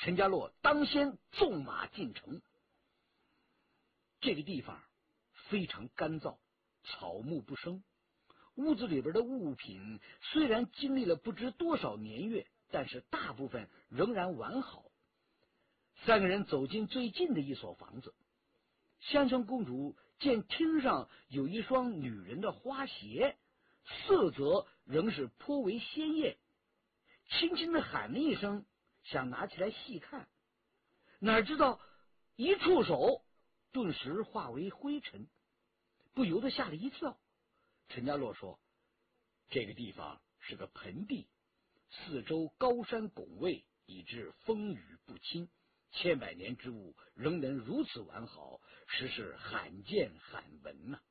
陈家洛当先纵马进城。这个地方非常干燥，草木不生，屋子里边的物品虽然经历了不知多少年月，但是大部分仍然完好。三个人走进最近的一所房子，香香公主见厅上有一双女人的花鞋，色泽仍是颇为鲜艳，轻轻地喊了一声，想拿起来细看，哪知道一触手顿时化为灰尘，不由得吓了一跳。陈家洛说，这个地方是个盆地，四周高山拱卫，以致风雨不侵，千百年之物仍能如此完好，实是罕见罕闻呐。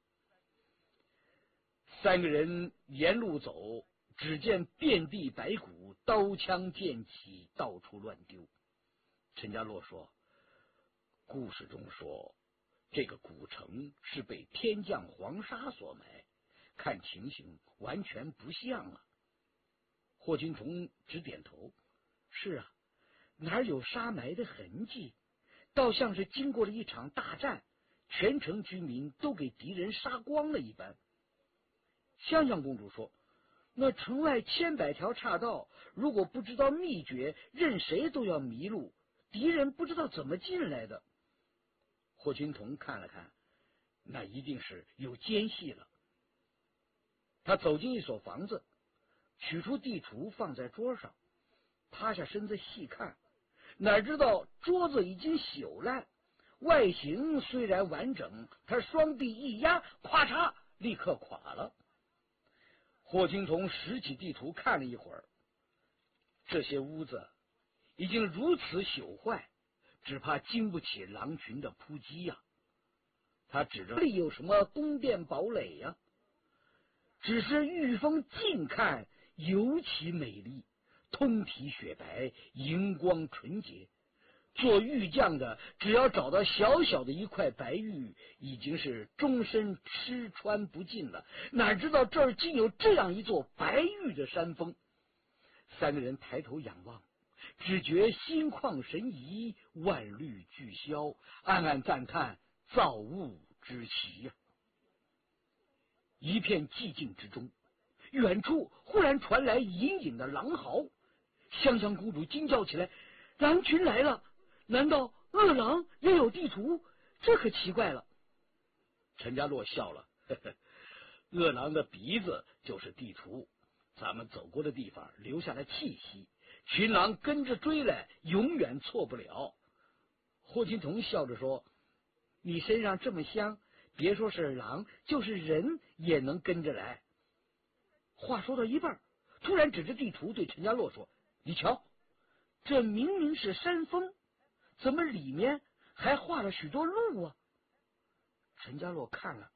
三个人沿路走，只见遍地白骨，刀枪剑戟到处乱丢。陈家洛说，故事中说这个古城是被天降黄沙所埋，看情形完全不像啊。霍金童只点头，是啊，哪有沙埋的痕迹，倒像是经过了一场大战，全城居民都给敌人杀光了一般。香香公主说，那城外千百条岔道，如果不知道秘诀，任谁都要迷路，敌人不知道怎么进来的。霍金童看了看，那一定是有奸细了。他走进一所房子，取出地图放在桌上，趴下身子细看，哪知道桌子已经朽烂，外形虽然完整，他双臂一压，咵嚓，立刻垮了。霍金童拾起地图看了一会儿，这些屋子已经如此朽坏，只怕经不起狼群的扑击呀。他指着这里有什么宫殿堡垒呀？只是玉峰近看尤其美丽，通体雪白，荧光纯洁。做玉匠的只要找到小小的一块白玉，已经是终身吃穿不尽了，哪知道这儿竟有这样一座白玉的山峰。三个人抬头仰望，只觉心旷神怡，万虑俱消，暗暗赞叹造物之奇呀。一片寂静之中，远处忽然传来隐隐的狼嚎，香香公主惊叫起来，狼群来了，难道恶狼也有地图？这可奇怪了。陈家洛笑了，呵呵，恶狼的鼻子就是地图，咱们走过的地方留下了气息，群狼跟着追来，永远错不了。霍金童笑着说，你身上这么香，别说是狼，就是人也能跟着来。话说到一半，突然指着地图对陈家洛说，你瞧，这明明是山峰，怎么里面还画了许多路啊？陈家洛看了，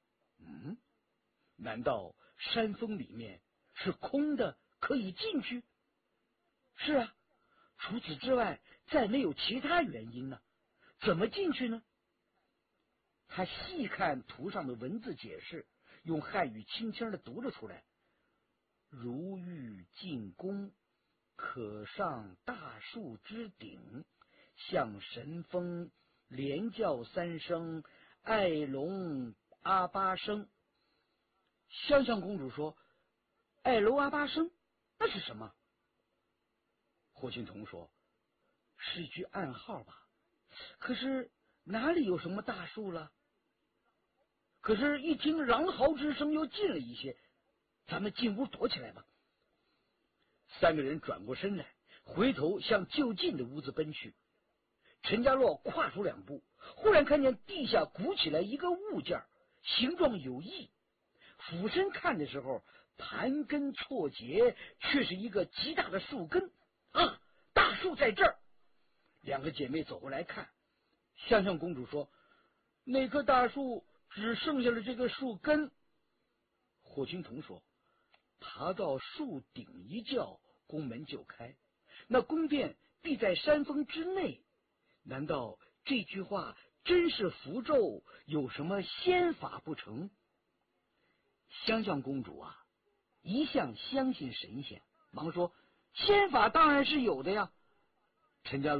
难道山峰里面是空的，可以进去？是啊，除此之外再没有其他原因呢，怎么进去呢？他细看图上的文字解释，用汉语轻轻地读了出来，如遇进宫，可上大树之顶，向神峰连叫三声，爱龙阿巴生。香香公主说，爱楼阿巴生那是什么？霍金童说，是一句暗号吧，可是哪里有什么大树了？可是一听狼嚎之声又近了一些，咱们进屋躲起来吧。三个人转过身来，回头向就近的屋子奔去。陈家洛跨出两步，忽然看见地下鼓起来一个物件，形状有异，俯身看的时候，盘根错节，却是一个极大的树根啊！大树在这儿。两个姐妹走过来看，香香公主说，那棵大树只剩下了这个树根。霍金童说，爬到树顶一叫，宫门就开，那宫殿必在山峰之内。难道这句话真是符咒，有什么仙法不成？香香公主啊，一向相信神仙，忙说，仙法当然是有的呀。陈家